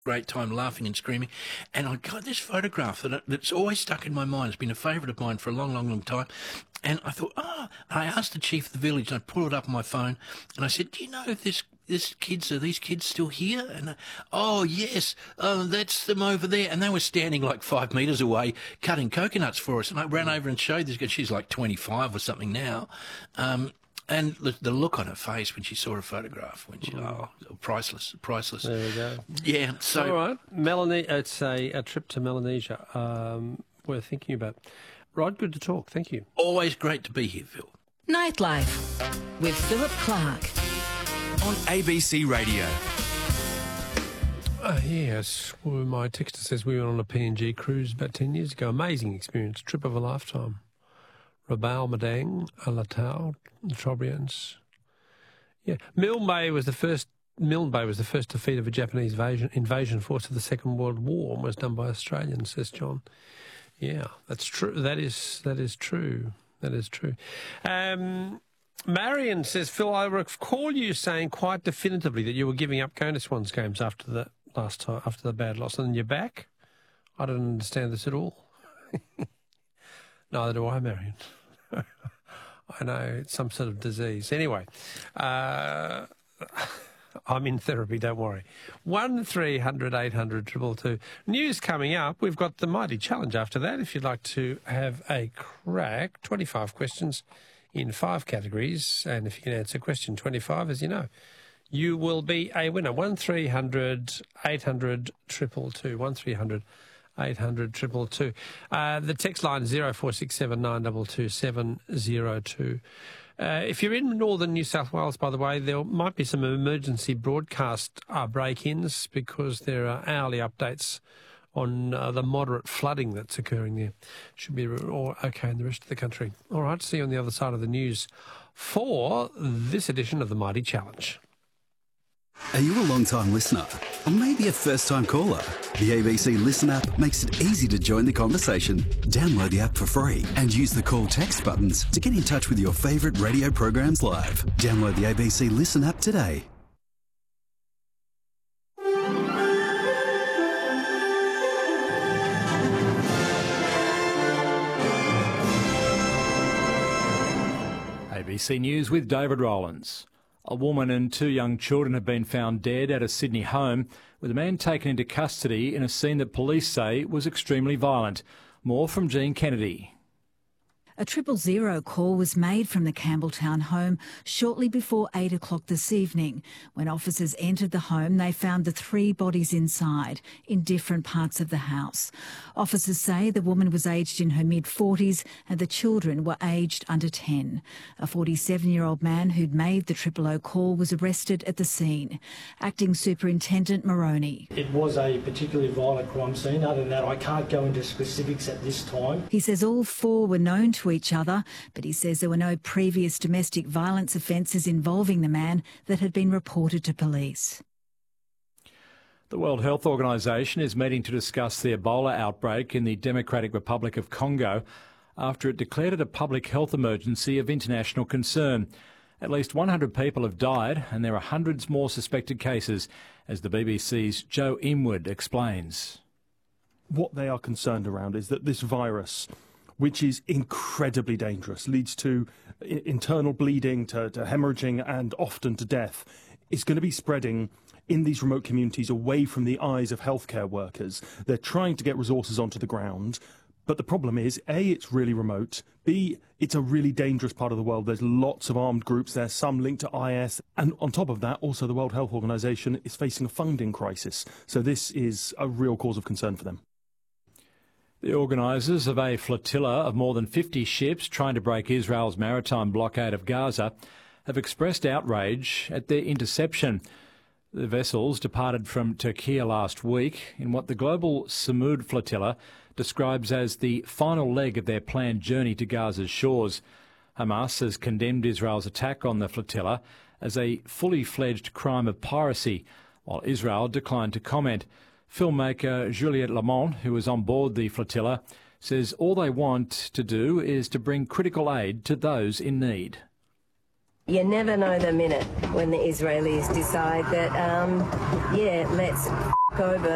great time laughing and screaming. And I got this photograph that's always stuck in my mind. It's been a favourite of mine for a long, long, long time. And I thought, I asked the chief of the village, and I pulled it up on my phone, and I said, do you know if these kids still here? And, oh, yes, that's them over there. And they were standing like 5 metres away cutting coconuts for us. And I ran over and showed this girl. She's like 25 or something now. And the look on her face when she saw a photograph, when she, priceless. There we go. Yeah, so... All right, it's a trip to Melanesia we're thinking about. Rod, good to talk. Thank you. Always great to be here, Phil. Nightlife with Philip Clark. On ABC Radio. Yes, well, my texter says we went on a PNG cruise about 10 years ago. Amazing experience, trip of a lifetime. Rabaul, Madang, Alatau, Trobriand. Yeah, Milne Bay was the first defeat of a Japanese invasion force of the Second World War, and was done by Australians, says John. Yeah, that's true. That is true. That is true. Marion says, Phil, I recall you saying quite definitively that you were giving up going to Swans games after the bad loss, and then you're back. I don't understand this at all. Neither do I, Marion. I know, it's some sort of disease. Anyway, I'm in therapy, don't worry. 1300 800 222. News coming up. We've got the Mighty Challenge after that. If you'd like to have a crack, 25 questions in 5 categories. And if you can answer question 25, as you know, you will be a winner. 1300 800 222. 1300 800 222. The text line 0467 922 702. If you're in northern New South Wales, by the way, there might be some emergency broadcast break-ins because there are hourly updates on the moderate flooding that's occurring there. Should be all okay in the rest of the country. All right, see you on the other side of the news for this edition of the Mighty Challenge. Are you a long-time listener? Or maybe a first-time caller? The ABC Listen app makes it easy to join the conversation. Download the app for free and use the call text buttons to get in touch with your favourite radio programs live. Download the ABC Listen app today. ABC News with David Rowlands. A woman and 2 young children have been found dead at a Sydney home, with a man taken into custody in a scene that police say was extremely violent. More from Jean Kennedy. A 000 call was made from the Campbelltown home shortly before 8 o'clock this evening. When officers entered the home, they found the 3 bodies inside in different parts of the house. Officers say the woman was aged in her mid-40s and the children were aged under 10. A 47-year-old man who'd made the 000 call was arrested at the scene. Acting Superintendent Moroney. It was a particularly violent crime scene. Other than that, I can't go into specifics at this time. He says all 4 were known to each other, but he says there were no previous domestic violence offences involving the man that had been reported to police. The World Health Organization is meeting to discuss the Ebola outbreak in the Democratic Republic of Congo after it declared it a public health emergency of international concern. At least 100 people have died and there are hundreds more suspected cases, as the BBC's Joe Imwood explains. What they are concerned around is that this virus, which is incredibly dangerous, leads to internal bleeding, to hemorrhaging and often to death, is going to be spreading in these remote communities away from the eyes of healthcare workers. They're trying to get resources onto the ground, but the problem is, A, it's really remote, B, it's a really dangerous part of the world. There's lots of armed groups there, some linked to IS, and on top of that, also the World Health Organization is facing a funding crisis. So this is a real cause of concern for them. The organisers of a flotilla of more than 50 ships trying to break Israel's maritime blockade of Gaza have expressed outrage at their interception. The vessels departed from Turkey last week in what the global Samud flotilla describes as the final leg of their planned journey to Gaza's shores. Hamas has condemned Israel's attack on the flotilla as a fully fledged crime of piracy, while Israel declined to comment. Filmmaker Juliette Lamont, who was on board the flotilla, says all they want to do is to bring critical aid to those in need. You never know the minute when the Israelis decide that, let's over